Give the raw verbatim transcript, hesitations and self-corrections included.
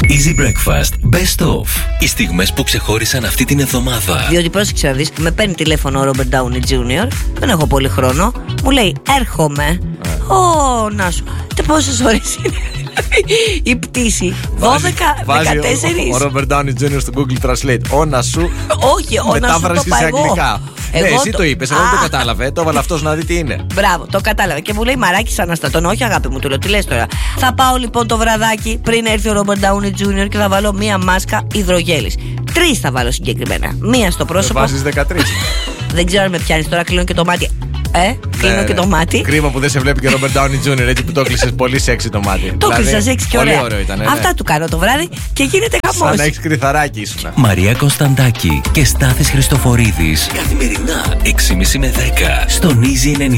Easy Breakfast Best Of. Οι στιγμές που ξεχώρισαν αυτή την εβδομάδα. Διότι πρόσεξε να δεις, με παίρνει τηλέφωνο ο Robert Downey τζούνιορ. Δεν έχω πολύ χρόνο. Μου λέει έρχομαι. Ω, να σου. Και πόσες ώρες είναι η πτήση? δώδεκα, δεκατέσσερα. Ο Robert Downey τζούνιορ στο Google Translate. Όνα σου. Όχι, όνα σου το σε αγγλικά. Ναι, εσύ το είπες, εγώ δεν το κατάλαβε. Το έβαλε αυτός να δει τι είναι. Μπράβο, το κατάλαβε. Και μου λέει Μαράκης Αναστατών. Όχι, αγάπη μου, του λέω, τι λες τώρα? Θα πάω λοιπόν το βραδάκι πριν έρθει ο Robert Downey τζούνιορ και θα βάλω μία μάσκα υδρογέλης. Τρεις θα βάλω συγκεκριμένα. Μία στο πρόσωπο. Βάζεις δεκατρείς. Δεν ξέρω αν με πιάνεις τώρα, κλείνω και το μάτι. Ε, κλείνω ναι, και το μάτι. Κρίμα που δεν σε βλέπει και ο Robert Downey τζούνιορ, έτσι που το κλείσες πολύ σεξι το μάτι. Το κλείσα δηλαδή, σεξι και ωραία. Ωραίο ήταν, ναι. Αυτά του κάνω το βράδυ και γίνεται χαμός. Σαν να έχεις κρυθαράκι ήσουνα. Μαρία Κωνσταντάκη και Στάθης Χριστοφορίδης. Καθημερινά έξι και μισή με δέκα στον Easy